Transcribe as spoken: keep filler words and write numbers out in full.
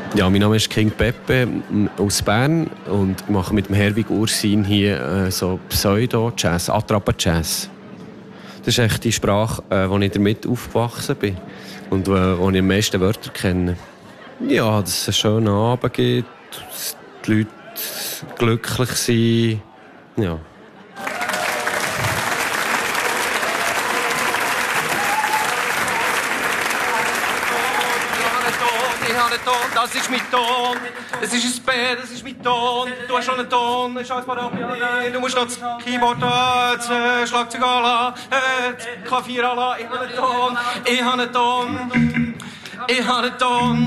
Ja, mein Name ist King Pepe aus Bern und mache mit dem Herwig Ursin hier äh, so Pseudo-Jazz, Attrappen-Jazz. Das ist echt die Sprache, äh, wo ich damit aufgewachsen bin und äh, wo ich am meisten Wörter kenne. Ja, dass es einen schönen Abend gibt, dass die Leute glücklich sind. Ja. Das ist mein Ton, das ist ein B, das ist mein Ton. Du hast schon einen Ton, schau mal ab, du musst noch das Keyboard an, das äh, Schlagzeug an, äh, das Klavier an, ich habe einen Ton, ich habe einen Ton, ich habe einen Ton.